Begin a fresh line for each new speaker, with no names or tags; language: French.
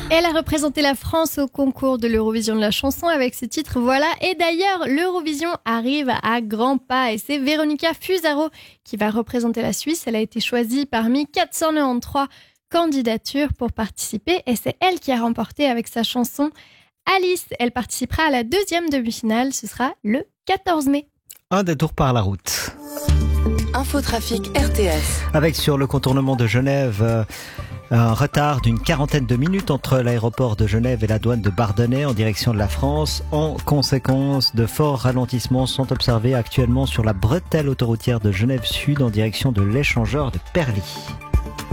Elle a représenté la France au concours de l'Eurovision de la chanson avec ce titre Voilà. Et d'ailleurs, l'Eurovision arrive à grands pas et c'est Véronica Fusaro qui va représenter la Suisse. Elle a été choisie parmi 493 candidatures pour participer et c'est elle qui a remporté avec sa chanson Alice. Elle participera à la deuxième demi-finale, ce sera le 14 mai.
Un détour par la route.
Infotrafic RTS.
Avec sur le contournement de Genève, un retard d'une quarantaine de minutes entre l'aéroport de Genève et la douane de Bardonnay en direction de la France. En conséquence, de forts ralentissements sont observés actuellement sur la bretelle autoroutière de Genève Sud en direction de l'échangeur de Perly.